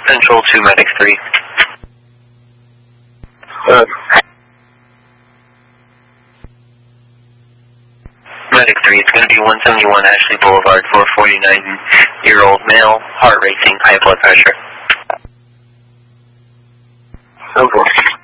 Central to Medic 3. Medic 3, it's going to be 171 Ashley Boulevard for a 49-year-old male, heart racing, high blood pressure. Okay.